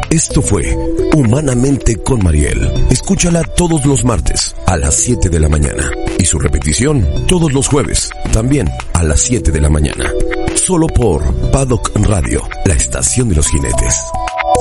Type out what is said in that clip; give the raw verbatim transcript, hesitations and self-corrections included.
Esto fue Humanamente con Mariel. Escúchala todos los martes a las siete de la mañana. Y su repetición todos los jueves, también a las siete de la mañana. Solo por Paddock Radio, la estación de los jinetes.